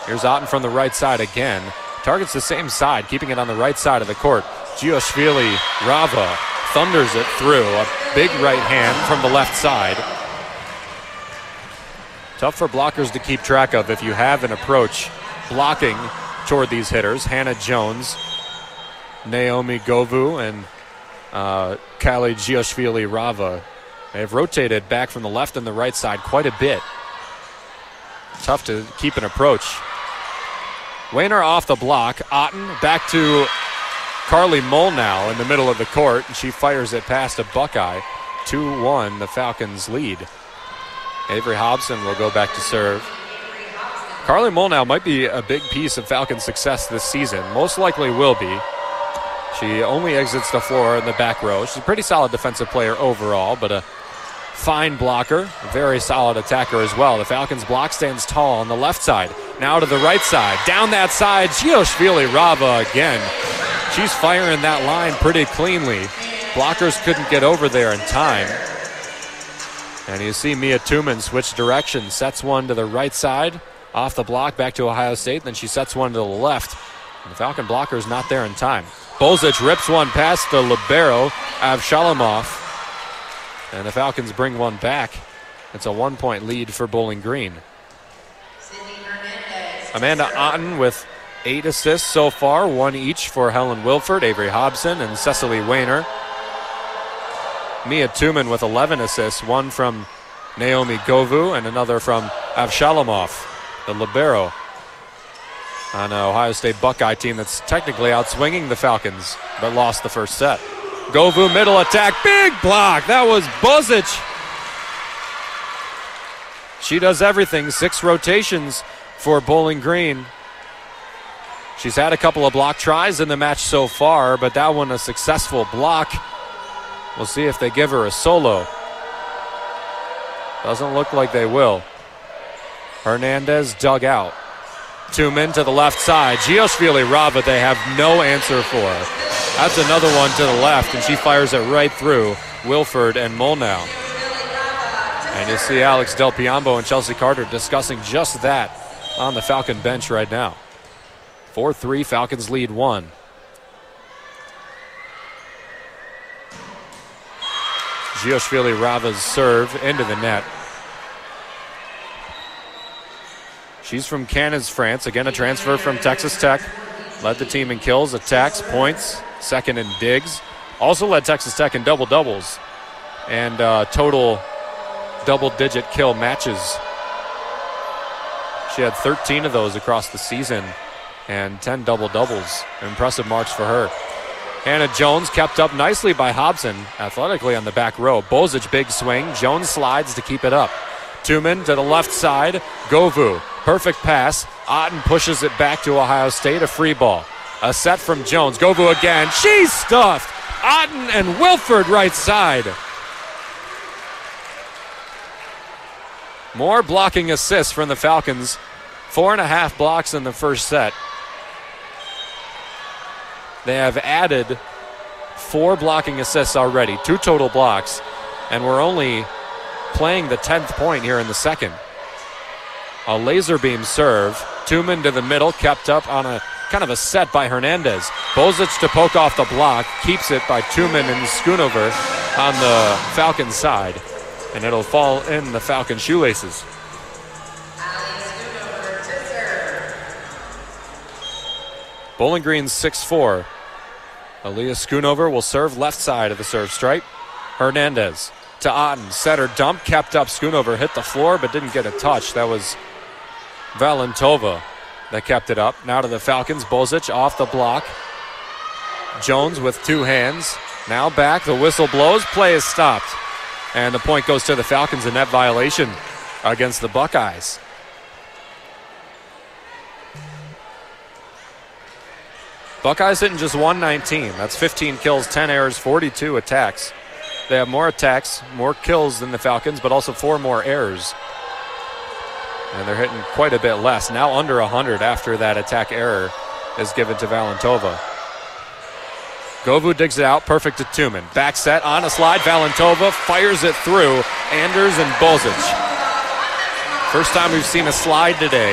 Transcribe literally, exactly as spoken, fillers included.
Here's Otten from the right side again. Targets the same side, keeping it on the right side of the court. Giashvili Rava thunders it through. A big right hand from the left side. Tough for blockers to keep track of if you have an approach blocking toward these hitters. Hannah Jones, Naomi Govu, and uh, Kali Giashvili Rava. They have rotated back from the left and the right side quite a bit. Tough to keep an approach. Wayner off the block. Otten back to Carly Molnow in the middle of the court, and she fires it past a Buckeye. two one, the Falcons lead. Avery Hobson will go back to serve. Carly Molnow might be a big piece of Falcons' success this season. Most likely will be. She only exits the floor in the back row. She's a pretty solid defensive player overall, but a fine blocker, a very solid attacker as well. The Falcons' block stands tall on the left side. Now to the right side. Down that side, Giashvili Rava again. She's firing that line pretty cleanly. Blockers couldn't get over there in time. And you see Mia Tumen switch directions. Sets one to the right side, off the block, back to Ohio State. Then she sets one to the left. And the Falcon blocker's not there in time. Bolzic rips one past the libero, Avshalomov. And the Falcons bring one back. It's a one-point lead for Bowling Green. Amanda Otten with eight assists so far, one each for Helen Wilford, Avery Hobson, and Cecily Wayner. Mia Tumen with eleven assists, one from Naomi Govu and another from Avshalomov, the libero, on an Ohio State Buckeye team that's technically outswinging the Falcons, but lost the first set. Govu middle attack, big block. That was Bozic. She does everything. Six rotations for Bowling Green. She's had a couple of block tries in the match so far, but that one a successful block. We'll see if they give her a solo. Doesn't look like they will. Hernandez dug out. Tumen to the left side. Giashvili Rava they have no answer for. That's another one to the left, and she fires it right through Wilford and Molnow. And you see Alex Del Piombo and Chelsea Carter discussing just that on the Falcon bench right now. four three, Falcons lead one. Giashvili Rava's serve into the net. She's from Cannes, France. Again, a transfer from Texas Tech. Led the team in kills, attacks, points, second in digs. Also led Texas Tech in double-doubles and uh, total double-digit kill matches. She had thirteen of those across the season and ten double-doubles. Impressive marks for her. Hannah Jones kept up nicely by Hobson, athletically on the back row. Bozic, big swing. Jones slides to keep it up. Tumen to the left side. Govu, perfect pass. Otten pushes it back to Ohio State, a free ball. A set from Jones. Govu again. She's stuffed. Otten and Wilford right side. More blocking assists from the Falcons. Four and a half blocks in the first set. They have added four blocking assists already, two total blocks, and we're only playing the tenth point here in the second. A laser beam serve. Tumen to the middle, kept up on a kind of a set by Hernandez. Bozic to poke off the block, keeps it by Tumen and Schoonover on the Falcon side, and it'll fall in the Falcon shoelaces. Bowling Green six four. Aaliyah Schoonover will serve left side of the serve stripe. Hernandez to Otten. Setter dump, kept up. Schoonover hit the floor but didn't get a touch. That was Valentova that kept it up. Now to the Falcons. Bozic off the block. Jones with two hands. Now back. The whistle blows. Play is stopped. And the point goes to the Falcons. A net violation against the Buckeyes. Buckeyes hitting just one nineteen. That's fifteen kills, ten errors, forty-two attacks. They have more attacks, more kills than the Falcons, but also four more errors. And they're hitting quite a bit less. Now under one hundred after that attack error is given to Valentova. Govu digs it out, perfect to Tumen. Back set, on a slide, Valentova fires it through Anders and Bozic. First time we've seen a slide today.